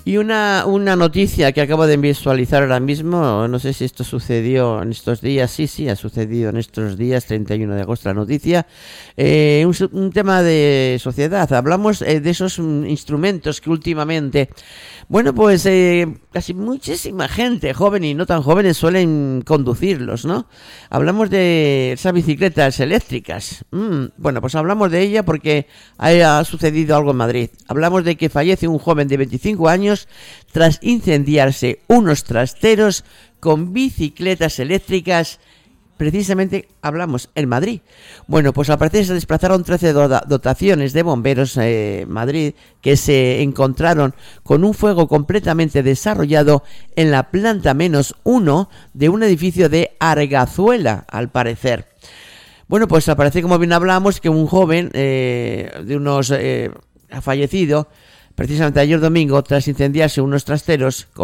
Y una noticia que acabo de visualizar ahora mismo, no sé si esto sucedió en estos días, sí, ha sucedido en estos días, 31 de agosto la noticia, un tema de sociedad. Hablamos de esos instrumentos que últimamente, bueno, pues casi muchísima gente, joven y no tan jóvenes, suelen conducirlos, ¿no? Hablamos de esas bicicletas eléctricas. Bueno, pues hablamos de ella porque ha sucedido algo en Madrid. Hablamos de que fallece un joven de 25 años tras incendiarse unos trasteros con bicicletas eléctricas. Precisamente hablamos en Madrid. Bueno, pues al parecer se desplazaron 13 dotaciones de bomberos Madrid, que se encontraron con un fuego completamente desarrollado en la planta -1 de un edificio de Argazuela, al parecer. Bueno, pues al parecer, como bien hablamos, que un joven ha fallecido precisamente ayer domingo tras incendiarse unos trasteros